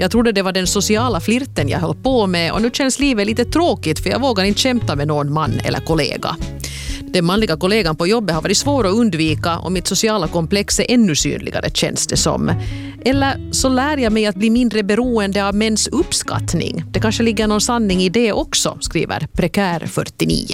Jag trodde det var den sociala flirten jag höll på med och nu känns livet lite tråkigt för jag vågar inte kämpa med någon man eller kollega. Den manliga kollegan på jobbet har varit svår att undvika och mitt sociala komplex är ännu synligare, känns det som. Eller så lär jag mig att bli mindre beroende av mäns uppskattning. Det kanske ligger någon sanning i det också, skriver Prekär 49.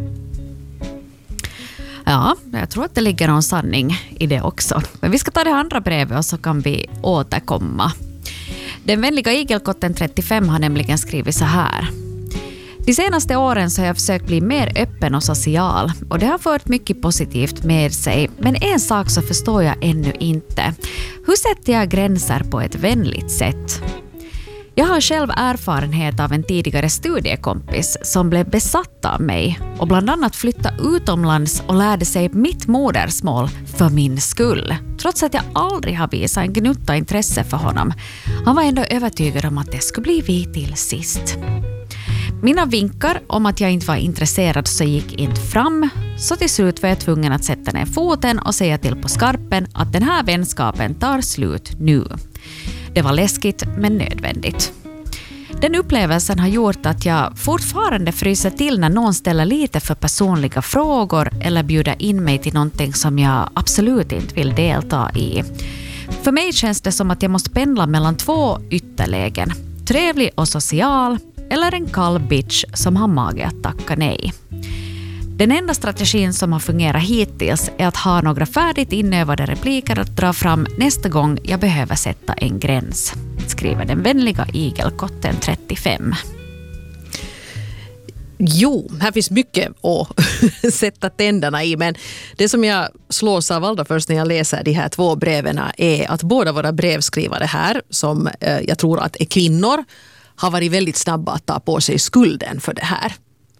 Ja, jag tror att det ligger någon sanning i det också. Men vi ska ta det andra brevet och så kan vi återkomma. Den vänliga igelkotten 35 har nämligen skrivit så här. De senaste åren så har jag försökt bli mer öppen och social och det har fört mycket positivt med sig. Men en sak så förstår jag ännu inte. Hur sätter jag gränser på ett vänligt sätt? Jag har själv erfarenhet av en tidigare studiekompis som blev besatt av mig och bland annat flyttade utomlands och lärde sig mitt modersmål för min skull. Trots att jag aldrig har visat en gnutta intresse för honom. Han var ändå övertygad om att det skulle bli vi till sist. Mina vinkar om att jag inte var intresserad så gick inte fram, så till slut var jag tvungen att sätta ner foten och säga till på skarpen att den här vänskapen tar slut nu. Det var läskigt men nödvändigt. Den upplevelsen har gjort att jag fortfarande fryser till när någon ställer lite för personliga frågor eller bjuder in mig till någonting som jag absolut inte vill delta i. För mig känns det som att jag måste pendla mellan två ytterlägen. Trevlig och social eller en kall bitch som har mage att tacka nej. Den enda strategin som har fungerat hittills är att ha några färdigt inövade repliker att dra fram nästa gång jag behöver sätta en gräns, skriver den vänliga igelkotten 35. Jo, här finns mycket att sätta tänderna i, men det som jag slås av allra först när jag läser de här två breven är att båda våra brevskrivare här, som jag tror att är kvinnor, har varit väldigt snabba att ta på sig skulden för det här.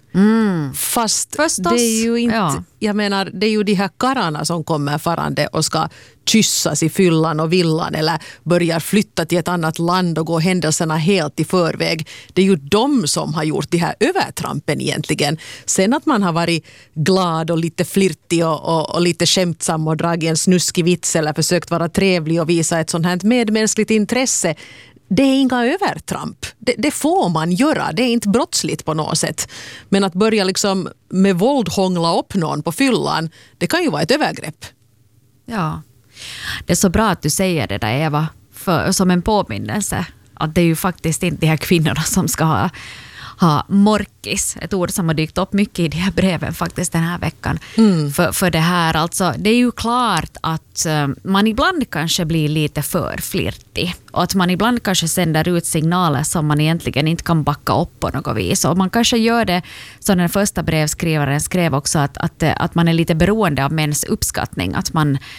Fast förstås, det är ju inte, jag menar, det är ju de här kararna som kommer farande och ska kyssas i fyllan och villan eller börjar flytta till ett annat land och gå händelserna helt i förväg. Det är ju de som har gjort de här övertrampen egentligen. Sen att man har varit glad och lite flirtig och lite skämtsam och dragit en snuskig vits eller försökt vara trevlig och visa ett sånt här medmänskligt intresse. Det är inga övertramp. Det får man göra. Det är inte brottsligt på något sätt. Men att börja liksom med våld hångla upp någon på fyllan, det kan ju vara ett övergrepp. Ja, det är så bra att du säger det där, Eva, som en påminnelse. Att det är ju faktiskt inte de här kvinnorna som ska ha morkis. Ett ord som har dykt upp mycket i de här breven faktiskt den här veckan. För det här, alltså, det är ju klart att man ibland kanske blir lite för flirtig. Och att man ibland kanske sänder ut signaler som man egentligen inte kan backa upp på något vis. Och man kanske gör det, som den första brevskrivaren skrev också, att man är lite beroende av mäns uppskattning. Att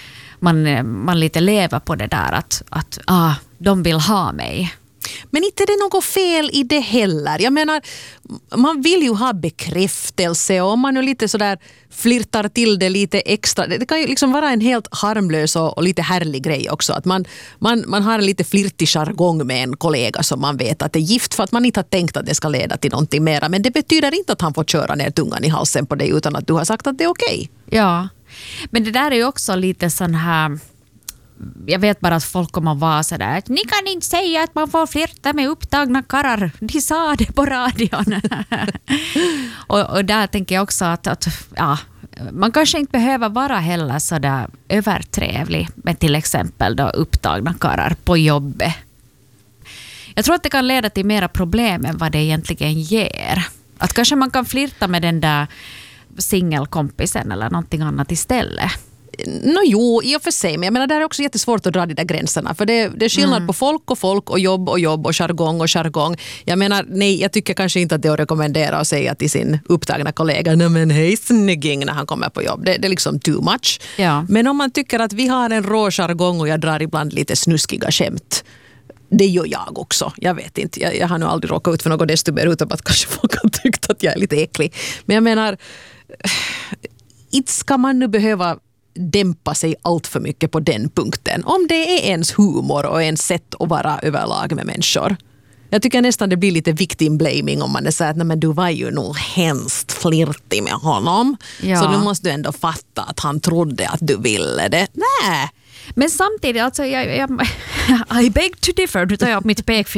man lite lever på det där att de vill ha mig. Men inte är det något fel i det heller. Jag menar, man vill ju ha bekräftelse och om man nu lite sådär flirtar till det lite extra. Det kan ju liksom vara en helt harmlös och lite härlig grej också. Att man har en lite flirtig jargong med en kollega som man vet att är gift för att man inte har tänkt att det ska leda till någonting mera. Men det betyder inte att han får köra ner tungan i halsen på dig utan att du har sagt att det är okej. Ja, men det där är ju också lite sån här... Jag vet bara att folk kommer vara sådär att ni kan inte säga att man får flirta med upptagna karrar. De sa det på radion. och där tänker jag också att man kanske inte behöver vara heller sådär övertrevlig med till exempel då upptagna karrar på jobbet. Jag tror att det kan leda till mera problem än vad det egentligen ger. Att kanske man kan flirta med den där singelkompisen eller någonting annat istället. Jo, i och för sig. Men jag menar, det är också jättesvårt att dra de där gränserna. För det är skillnad på folk och jobb och jargong. Jag menar, nej, jag tycker kanske inte att det är att rekommendera att säga till sin upptagna kollega nej men hej snygging när han kommer på jobb. Det är liksom too much. Ja. Men om man tycker att vi har en rå jargong och jag drar ibland lite snuskiga skämt. Det gör jag också. Jag vet inte. Jag har nog aldrig råkat ut för något desto mer utan att kanske folk har tyckt att jag är lite äcklig. Men jag menar, inte ska man nu behöva dämpa sig allt för mycket på den punkten. Om det är ens humor och ens sätt att vara överlag med människor. Jag tycker nästan det blir lite victim blaming om man är så att nej, men du var ju nog hemskt flirtig med honom. Ja. Så nu måste du ändå fatta att han trodde att du ville det. Nej. Men samtidigt, alltså I beg to differ, du tar jag mitt pekfinger